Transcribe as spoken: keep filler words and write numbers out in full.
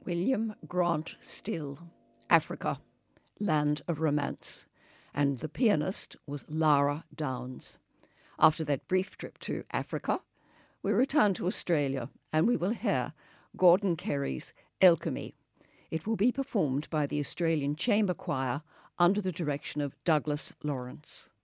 William Grant Still, Africa, Land of Romance, and the pianist was Lara Downs. After that brief trip to Africa, we return to Australia and we will hear Gordon Kerry's Alchemy. It will be performed by the Australian Chamber Choir under the direction of Douglas Lawrence.